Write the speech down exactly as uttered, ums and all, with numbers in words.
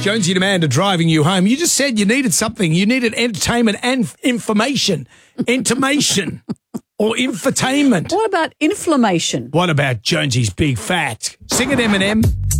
Jonesy and Amanda driving you home. You just said you needed something. You needed entertainment and information. Intimation or infotainment. What about inflammation? What about Jonesy's big fat? Sing it, Eminem.